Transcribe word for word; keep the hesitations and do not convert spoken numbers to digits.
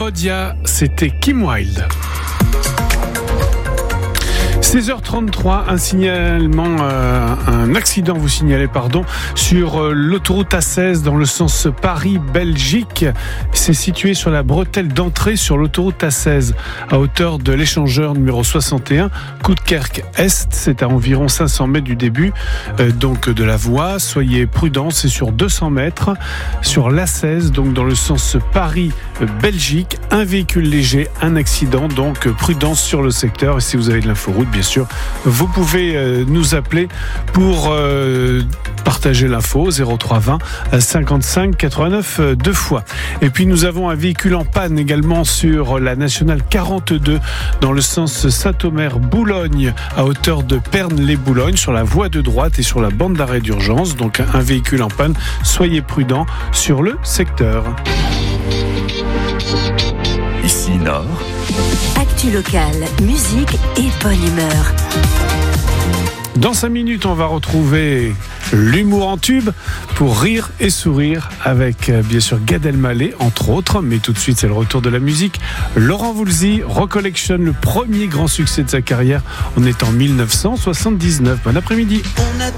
Cambodia, c'était Kim Wilde. seize heures trente-trois, un signalement, euh, un accident, vous signalez, pardon, sur euh, l'autoroute A seize dans le sens Paris-Belgique. C'est situé sur la bretelle d'entrée sur l'autoroute A seize, à hauteur de l'échangeur numéro soixante et un, Coudekerque-Est. C'est à environ cinq cents mètres du début, euh, donc de la voie. Soyez prudents, c'est sur deux cents mètres, sur l'A seize, donc dans le sens Paris-Belgique. Un véhicule léger, un accident, donc prudence sur le secteur. Et si vous avez de l'inforoute, bien sûr, vous pouvez euh, nous appeler pour euh, partager l'info zéro trois vingt cinquante-cinq quatre-vingt-neuf euh, deux fois. Et puis nous avons un véhicule en panne également sur la nationale quarante-deux dans le sens Saint-Omer-Boulogne à hauteur de Pernes-les-Boulognes sur la voie de droite et sur la bande d'arrêt d'urgence. Donc un véhicule en panne, soyez prudents sur le secteur. Ici Nord. Actu locale, musique et bonne humeur. Dans cinq minutes, on va retrouver l'humour en tube pour rire et sourire avec, bien sûr, Gad Elmaleh, entre autres. Mais tout de suite, c'est le retour de la musique. Laurent Voulzy, Recollection, le premier grand succès de sa carrière. On est en mille neuf cent soixante-dix-neuf. Bon après-midi.